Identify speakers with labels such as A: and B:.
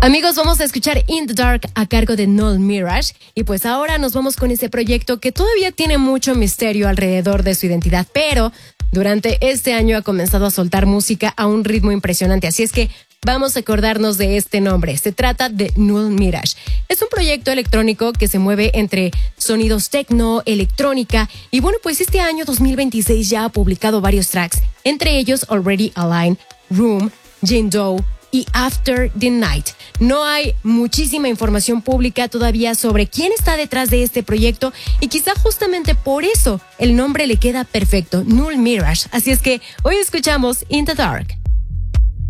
A: Amigos, vamos a escuchar In the Dark a cargo de Null Mirage. Y pues ahora nos vamos con ese proyecto que todavía tiene mucho misterio alrededor de su identidad, pero durante este año ha comenzado a soltar música a un ritmo impresionante. Así es que vamos a acordarnos de este nombre. Se trata de Null Mirage. Es un proyecto electrónico que se mueve entre sonidos techno, electrónica. Y bueno, pues este año 2026 ya ha publicado varios tracks, entre ellos Already Aligned, Room, Jingdou y After the Night. No hay muchísima información pública todavía sobre quién está detrás de este proyecto y quizá justamente por eso el nombre le queda perfecto, Null Mirage. Así es que hoy escuchamos In the Dark.